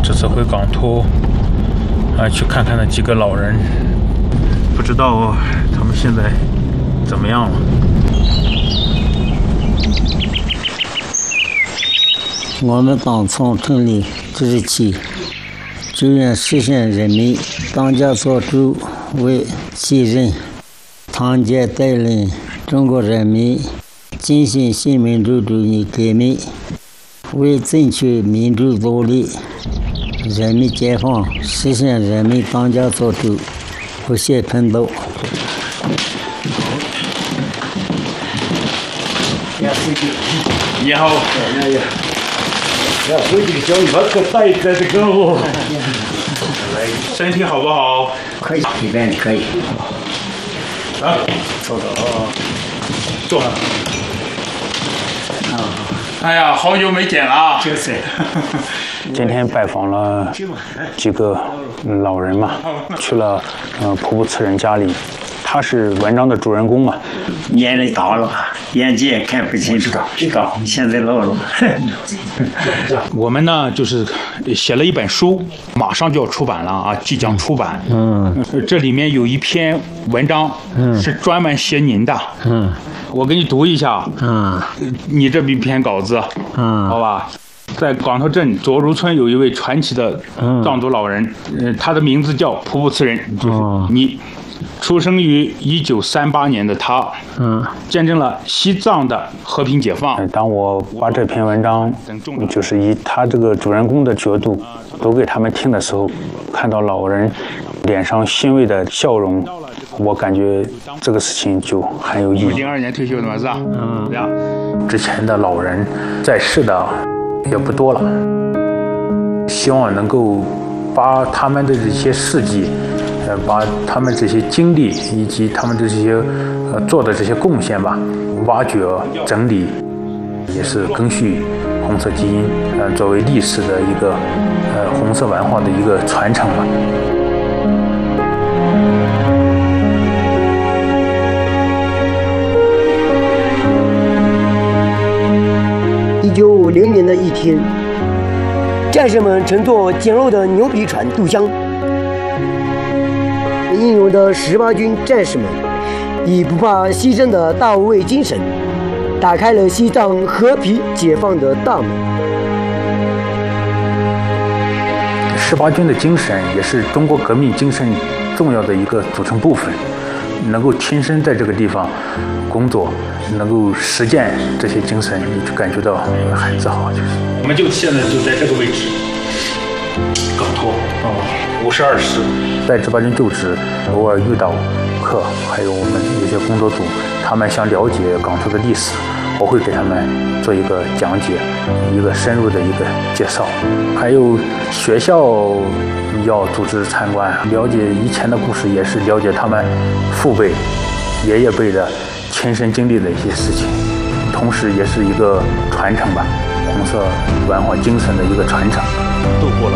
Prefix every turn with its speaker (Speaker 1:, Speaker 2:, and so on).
Speaker 1: 这次回港头去看看那几个老人，不知道他们现在怎么样了。
Speaker 2: 我们党从成立之日起，就愿实现人民当家作主为己任，团结带领中国人民进行新民主主义革命，为争取民主独立、人民解放，实现人民当家作主，不懈奋斗。
Speaker 1: 你好。
Speaker 3: 我这个小鱼可带着这个哦，
Speaker 1: 身体好不好？
Speaker 2: 可以，一般可以。
Speaker 1: 啊，坐。哎呀，好久没见了。
Speaker 2: 就是。
Speaker 1: 今天拜访了几个老人嘛，去了普普此人家里。他是文章的主人公嘛，
Speaker 2: 年龄大了，眼睛也看不清楚，知道现在老了。
Speaker 1: 我们呢就是写了一本书，马上就要出版了啊，即将出版。这里面有一篇文章，是专门写您的。我给你读一下。你这篇稿子。好吧。在港头镇卓如村有一位传奇的藏族老人，他的名字叫普普此人，就是你。出生于1938年的他，见证了西藏的和平解放。当我把这篇文章，就是以他这个主人公的角度读给他们听的时候，看到老人脸上欣慰的笑容，我感觉这个事情就很有意义。02年退休的嘛，是吧？之前的老人在世的也不多了，希望能够把他们的这些事迹。把他们这些经历以及他们这些做的这些贡献吧，挖掘整理，也是赓续红色基因，作为历史的一个红色文化的一个传承吧。
Speaker 4: 1950年的一天，战士们乘坐简陋的牛皮船渡江。英勇的18军战士们以不怕牺牲的大无畏精神，打开了西藏和平解放的大门。
Speaker 1: 18军的精神也是中国革命精神重要的一个组成部分，能够亲身在这个地方工作，能够实践这些精神，你就感觉到很自豪。就是我们现在就在这个位置，港头52师。在18军就职，偶尔遇到课，还有我们有些工作组，他们想了解港头的历史，我会给他们做一个讲解，一个深入的一个介绍。还有学校要组织参观，了解以前的故事，也是了解他们父辈、爷爷辈的亲身经历的一些事情，同时也是一个传承吧，红色文化精神的一个传承。度过了